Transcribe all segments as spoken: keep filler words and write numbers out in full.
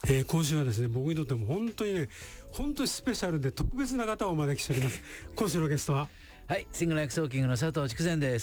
えー、今週はですね、僕にとっても本当にね、本当にスペシャルで特別な方をお招きしております。今週のゲストは、 はい、シングルライフソーキングの佐藤筑前です。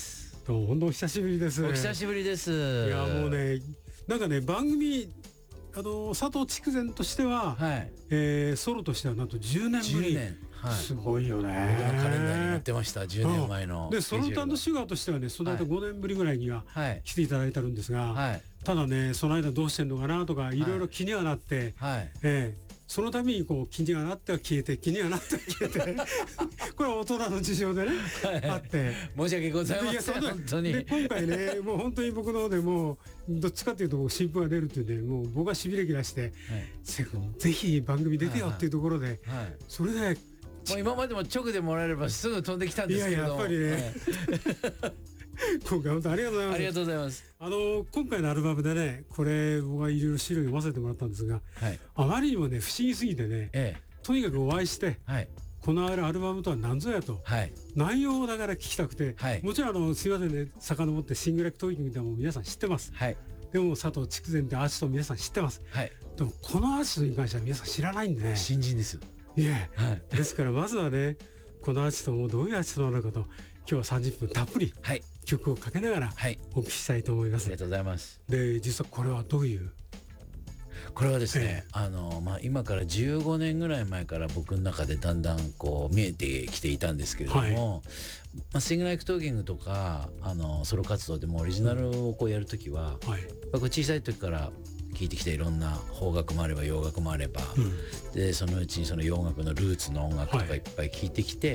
どうも本当お久しぶりです。 お久しぶりです。 いやもうね、なんかね、番組あの佐藤筑前としては、はい、えー、ソロとしてはなんとじゅうねんぶり。じゅうねん、はい、すごいよね。 僕のカレンダーに載ってました。じゅうねんまえの。 でソロタンドシュガーとしてはね、その間ごねんぶりぐらいには来ていただいてるんですが、はい、ただね、その間どうしてんのかなとかいろいろ気にはなって、はい、えーそのためにこう気にはなっては消えて気にはなっては消えてこれは大人の事情でね、はい、あって申し訳ございません。本当にで今回ね、もう本当に僕の方でもどっちかっていうと新聞が出るっていうんで、もう僕はしびれ切らして、はい、セフンぜひ番組出てよっていうところで、はいはい、それでもう今までも直でもらえればすぐ飛んできたんですけど、 いやいややっぱりね、はい今回本当ありがとうございます。 ありがとうございます。 あの今回のアルバムでね、これ僕はいろいろ資料読ませてもらったんですが、はい、あまりにもね不思議すぎてね、ええ、とにかくお会いして、はい、このアルバムとは何ぞやと、はい、内容だから聞きたくて、はい、もちろんあのすいませんね、遡ってシングルライフトーキングでも皆さん知ってます、はい、でも佐藤筑前ってアーティスト皆さん知ってます、はい、でもこのアーティストに関しては皆さん知らないんでね、 新人ですよ。 いえ、はい、ですからまずはね、このアーティストもどういうアーティストなのかと、今日はさんじゅっぷんたっぷり、はい、曲をかけながらお聞きしたいと思います。 ありがとうございます。 で、実はこれはどういう、 これはですね、えー、あのまあ、今からじゅうごねんぐらい前から僕の中でだんだんこう見えてきていたんですけれども、はい、まあ、シングルライフトーキングとかあのソロ活動でもオリジナルをこうやるときは、はい、僕小さい時から聴いてきていろんな邦楽もあれば洋楽もあれば、うん、でそのうちにその洋楽のルーツの音楽とかいっぱい聴いてきて、はい、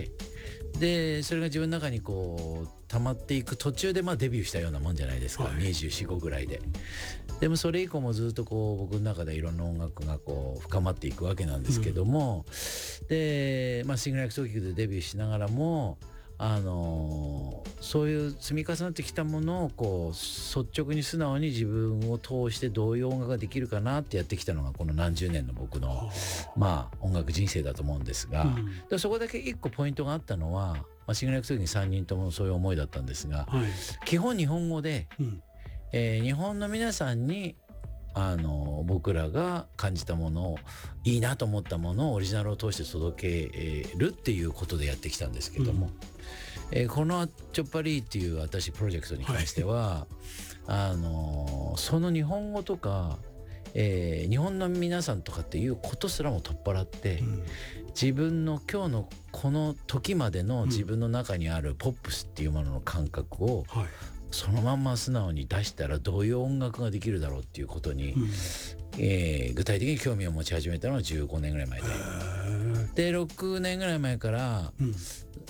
でそれが自分の中にこう溜まっていく途中でまあデビューしたようなもんじゃないですか、はい、にじゅうよん、ごぐらいで。でもそれ以降もずっとこう僕の中でいろんな音楽がこう深まっていくわけなんですけども、うん、で、まあ、シングルライフトーキングでデビューしながらもあのー、そういう積み重なってきたものをこう率直に素直に自分を通してどういう音楽ができるかなってやってきたのがこの何十年の僕のまあ音楽人生だと思うんですが、うん、でそこだけ一個ポイントがあったのは、まあ、シングルライフトーキングさんにんともそういう思いだったんですが、はい、基本日本語で、うん、えー、日本の皆さんにあの僕らが感じたものをいいなと思ったものをオリジナルを通して届けるっていうことでやってきたんですけども、うん、えー、このちょっぱりっていう私プロジェクトに関しては、はい、あのその日本語とか、えー、日本の皆さんとかっていうことすらも取っ払って、うん、自分の今日のこの時までの自分の中にあるポップスっていうものの感覚を、うん、はい、そのまんま素直に出したらどういう音楽ができるだろうっていうことに、うん、えー、具体的に興味を持ち始めたのはじゅうごねんぐらい前で、でろくねんぐらい前から、うん、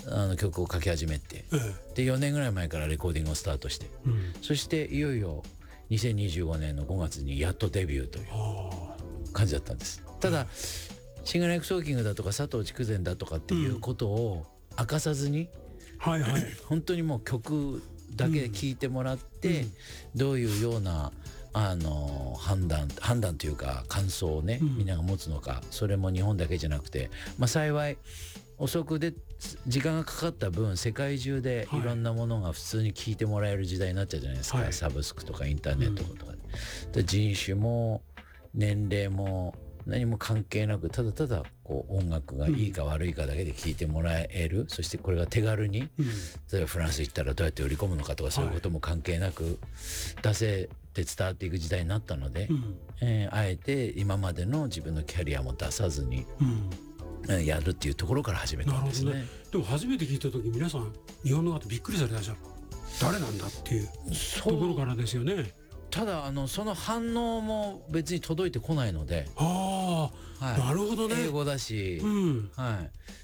あの曲を書き始めて、でよねんぐらい前からレコーディングをスタートして、うん、そしていよいよにせんにじゅうごねんのごがつにやっとデビューという感じだったんです。ただ、うん、シングルライフトーキングだとか佐藤筑前だとかっていうことを明かさずに、うん、はいはい、本当にもう曲だけ聞いてもらって、うん、どういうようなあの判断判断というか感想をね、うん、みんなが持つのか、それも日本だけじゃなくて、まあ、幸い遅くで時間がかかった分世界中でいろんなものが普通に聞いてもらえる時代になっちゃうじゃないですか、はい、サブスクとかインターネットとかで、うん、で人種も年齢も何も関係なくただただこう音楽がいいか悪いかだけで聴いてもらえる、うん、そしてこれが手軽に、うん、例えばフランス行ったらどうやって売り込むのかとかそういうことも関係なく出せて伝わっていく時代になったので、うん、えー、あえて今までの自分のキャリアも出さずに、うん、やるっていうところから始めたんですね。 なるほどね。でも初めて聞いた時皆さん日本の方びっくりされたじゃん、誰なんだっていうところからですよね。 ただあのその反応も別に届いてこないので、 ああ、はい、なるほどね。 英語だし、うん、はい、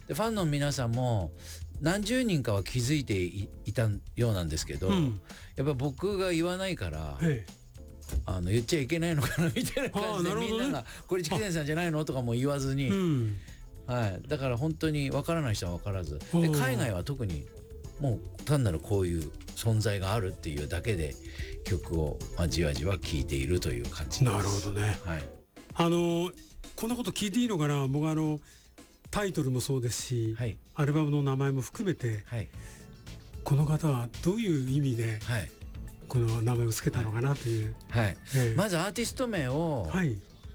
でファンの皆さんも何十人かは気づいて い, いたようなんですけど、うん、やっぱ僕が言わないからあの言っちゃいけないのかなみたいな感じで、ね、みんながこれ筑前さんじゃないのとかも言わずに、うん、はい、だから本当に分からない人は分からずで、海外は特にもう単なるこういう存在があるっていうだけで曲を、まあ、じわじわ聴いているという感じです。 なるほどね、はい、あのこんなこと聞いていいのかな。僕あのタイトルもそうですし、はい、アルバムの名前も含めて、はい、この方はどういう意味で、はい、この名前を付けたのかなという、 はいはい、えー、まずアーティスト名を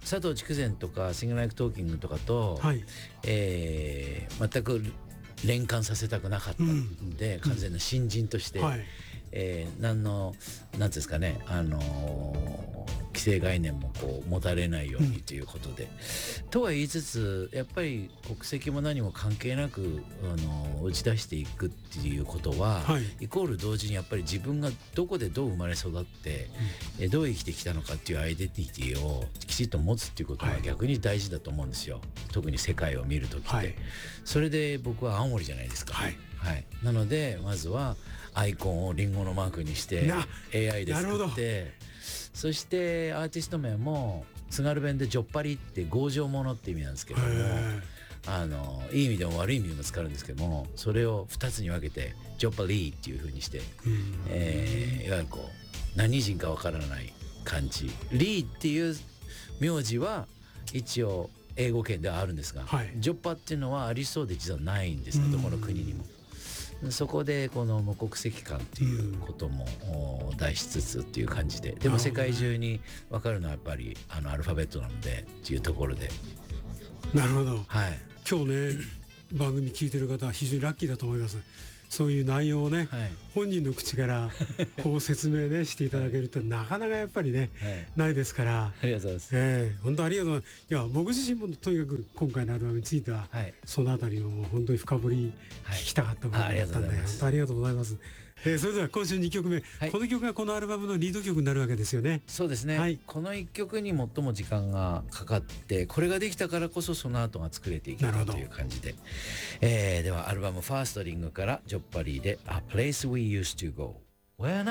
佐藤筑前とかシング・ライク・トーキングとかと、 はい、 えー、全く連関させたくなかったんで、うん、完全な新人として、はい、えー、何の何ていうんですかね、あのー、既成概念もこう持たれないようにということで、うん、とは言いつつやっぱり国籍も何も関係なく、あのー、打ち出していくっていうことは、はい、イコール同時にやっぱり自分がどこでどう生まれ育って、うん、えどう生きてきたのかっていうアイデンティティをきちっと持つっていうことが逆に大事だと思うんですよ、はい、特に世界を見るときって、はい、それで僕は青森じゃないですか、はいはい、なのでまずはアイコンをリンゴのマークにして エーアイ で作って、そしてアーティスト名も津軽弁でジョッパリって強情者って意味なんですけども、あのいい意味でも悪い意味でも使うんですけども、それをふたつに分けてジョッパリーっていう風にして、えー、いわゆるこう何人かわからない感じ、リーっていう名字は一応英語圏ではあるんですが、はい、ジョッパっていうのはありそうで実はないんですね、どこの国にも。そこでこの無国籍感っていうことも出しつつっていう感じで、でも世界中に分かるのはやっぱりあのアルファベットなのでっていうところで。 なるほど、 はい、 今日ね番組聞いてる方は非常にラッキーだと思います。そういう内容をね、はい、本人の口からこう説明ねしていただけるとなかなかやっぱりね、はい、ないですから、 ありがとうございます、 えー、本当ありがとうございます。いや僕自身もとにかく今回のアルバムについては、はい、そのあたりを本当に深掘り聞きたかった部分だったんで、はい、本当ありがとうございます。えー、それでは今週にきょくめ、はい、この曲がこのアルバムのリード曲になるわけですよね。 そうですね、はい、このいっきょくに最も時間がかかって、これができたからこそその後が作れていけたという感じで、えー、ではアルバムファーストリングからジョッパリーで A Place We Used to Go。